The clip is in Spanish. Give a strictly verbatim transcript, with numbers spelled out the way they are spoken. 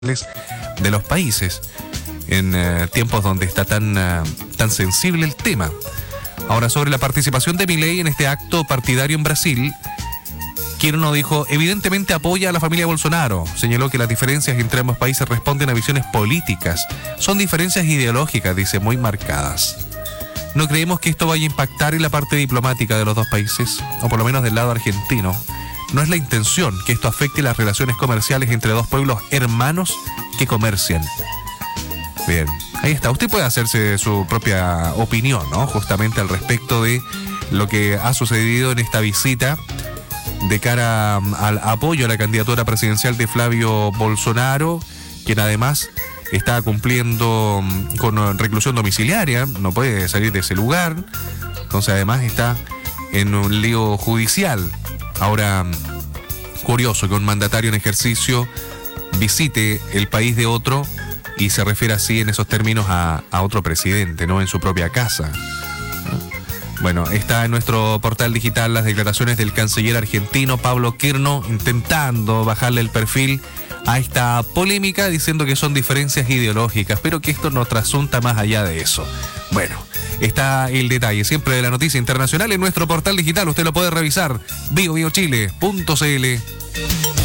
de los países en eh, tiempos donde está tan, uh, tan sensible el tema. Ahora, sobre la participación de Milei en este acto partidario en Brasil, Kirchner dijo, evidentemente apoya a la familia Bolsonaro. Señaló que las diferencias entre ambos países responden a visiones políticas. Son diferencias ideológicas, dice, muy marcadas. No creemos que esto vaya a impactar en la parte diplomática de los dos países, o por lo menos del lado argentino. No es la intención que esto afecte las relaciones comerciales entre dos pueblos hermanos que comercian. Bien, ahí está. Usted puede hacerse su propia opinión, ¿no? Justamente al respecto de lo que ha sucedido en esta visita de cara al apoyo a la candidatura presidencial de Flavio Bolsonaro, quien además está cumpliendo con reclusión domiciliaria, no puede salir de ese lugar, entonces además está en un lío judicial. Ahora, curioso que un mandatario en ejercicio visite el país de otro y se refiere así en esos términos a, a otro presidente, no en su propia casa. Bueno, está en nuestro portal digital las declaraciones del canciller argentino Pablo Kirchner intentando bajarle el perfil a esta polémica, diciendo que son diferencias ideológicas, pero que esto no trasunta más allá de eso. Bueno, está el detalle siempre de la noticia internacional en nuestro portal digital. Usted lo puede revisar, bio bio chile punto c l.